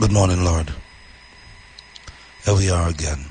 Good morning, Lord. Here we are again.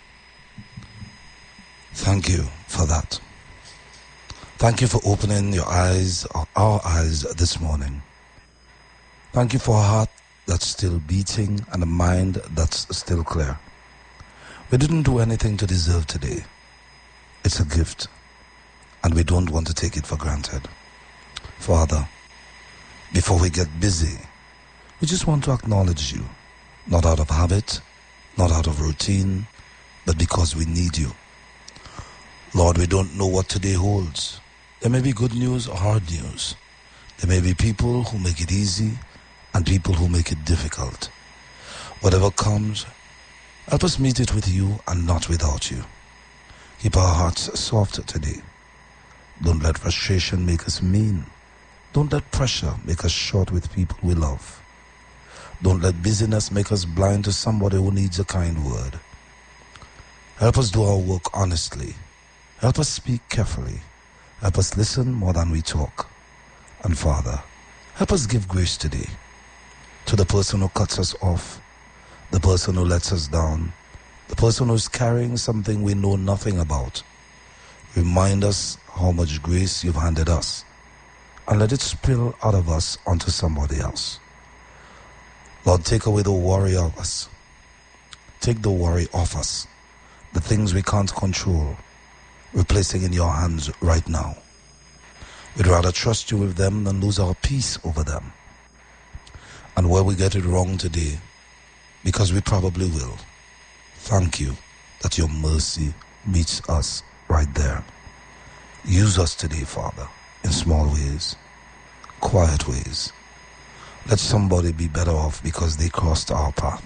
Thank you for that. Thank you for opening your eyes, our eyes this morning. Thank you for a heart that's still beating and a mind that's still clear. We didn't do anything to deserve today. It's a gift, and we don't want to take it for granted. Father, before we get busy, we just want to acknowledge you, not out of habit, not out of routine, but because we need you. Lord, we don't know what today holds. There may be good news or hard news. There may be people who make it easy and people who make it difficult. Whatever comes, help us meet it with you and not without you. Keep our hearts soft today. Don't let frustration make us mean. Don't let pressure make us short with people we love. Don't let busyness make us blind to somebody who needs a kind word. Help us do our work honestly. Help us speak carefully. Help us listen more than we talk. And Father, help us give grace today to the person who cuts us off, the person who lets us down, the person who's carrying something we know nothing about. Remind us how much grace you've handed us, and let it spill out of us onto somebody else. Lord, take away the worry of us. Take the worry off us. The things we can't control, replacing in your hands right now. We'd rather trust you with them than lose our peace over them. And where we get it wrong today, because we probably will, thank you that your mercy meets us right there. Use us today, Father, in small ways, quiet ways. Let somebody be better off because they crossed our path.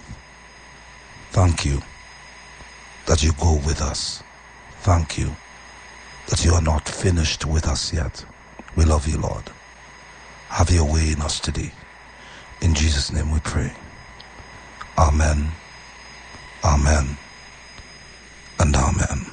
Thank you that you go with us. Thank you that you are not finished with us yet. We love you, Lord. Have your way in us today. In Jesus' name we pray. Amen, amen, and amen.